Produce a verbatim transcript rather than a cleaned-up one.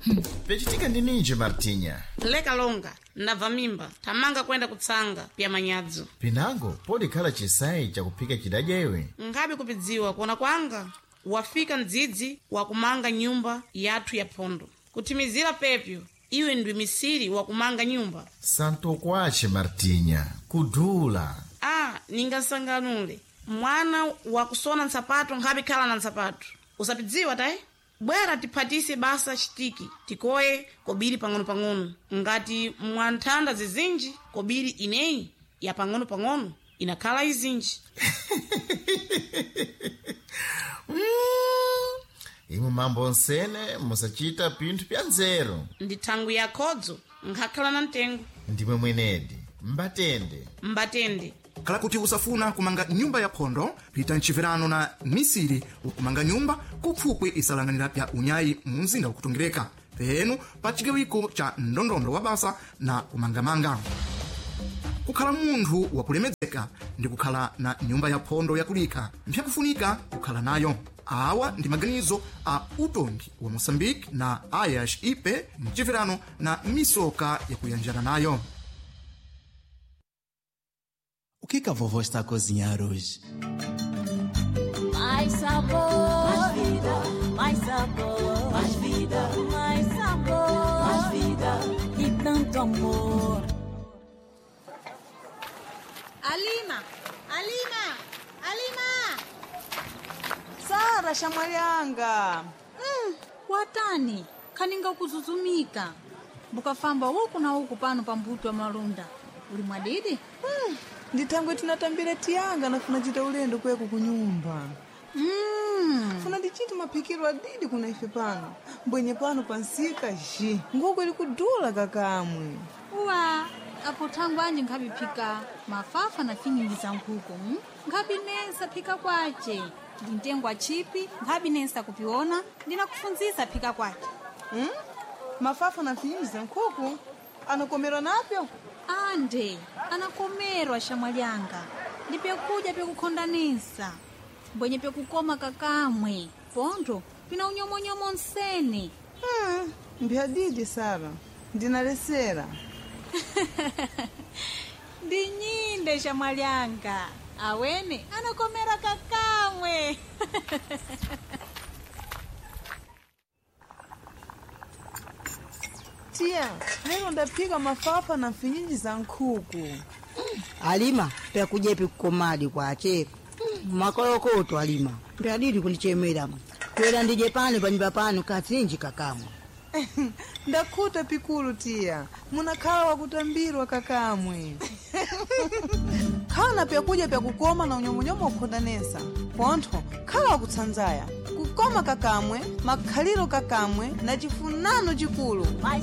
Pechitika ndi ninji Martinha. Leka longa, ndabva mimba, tamanga kwenda kutsanga pya manyadzo. Pinango, podi khala chisayi chakupika chidadya iwe? Ngabe kupidziwa kuona kwanga, wafika mdzidzi wakumanga nyumba yathu ya phondo. Kutimizira pepyo, iwe ndwi misiri wakumanga nyumba. Santo kwache Martinha, kudula. Ah, ningasanganule. Mwana wakusona nsapato ngabe khala na nsapato. Usapidziwa tae? Bwera tiphatise basa chitiki, tikoye kobiri pang'ono-pang'ono. Ngati mwanthanda zizinji, kobiri ineyi ya pang'ono-pang'ono inakhala izinji. mm. Imu mambo nsene musachita pinthu pya nzeru. Ndi thangu ya khodzo, ngakhala na mtengo. Ndimwe mwenedi, mbatende. Mbatende. Kala kuti usafuna kumanga nyumba ya phondo, pita mchivirano na misiri ukumanga nyumba kupfukwe isalanganira pya unyayi mumzinda ukutungireka. Penu pa chigawiko cha ndondondo wa basa na kumangamanga. Kukhala munthu wakulemedzeka ndi kukhala na nyumba ya phondo yakulika. Mpyakufunika kukhala nayo. Awa ndi maganizo a utongi wa Moçambique na Ayash Ipe mchivirano na misoka yakuyanjana nayo. O que que a vovó está a cozinhar hoje? Mais sabor, mais vida, mais sabor, mais vida, mais sabor, mais vida e tanto amor. Alima, Alima, Alima! Sara Shamalhanga. Mm, watani, kaninga kuzuzumika. Bukafamba huku na huku pano pa mbuto wa malunda. Uli mwadidi? Mm. Nditangwe tinatambira tiyanga na funa chita ulendo kweku kunyumba. Mm. Funa ndichiti mapikiro adidi kuna ife pano. Mbwenye pano pansika ji. Nguko ili kudula kakamwe. Uwa, apo tangu anje ngabi pika mafafa na finyingi za nkuko. Hmm? Ngabi nesa pika kwache. Ndintengwa chipi, ngabi nesa kupiona, ndina kufunziza pika kwache. Hmm? Mafafa na finyingi za nkuko? Anakomero napyo? Ande, anakomerwa Shamalhanga. Ndipekuja pekukondanisa. Mbwenye pekukoma kakamwe. Pondo, pina unyomo-nyomo nsene. Hmm, mbiadidi Sara. Ndinalesera. Ndinyinde Shamalhanga. Awene, anakomera kakamwe. Tia, leo ndapika mafafa na finyinji za nkuku. Alima, pia kujepi kukomadi kwa chefu. Makolokoto Alima, pia didi kunichemera. Kwela ndije pano panyumba pano katsinji kakamwe. Ndakuta pikulu tia, munakhala wakutambirwa kakamwe. Kana pia kuja pia kukoma na unyomonyomo ukondanesa. Ponto, khala wakutsanzaya. Kukoma kakamwe, makhaliro kakamwe, na chifunano chikulu. Mais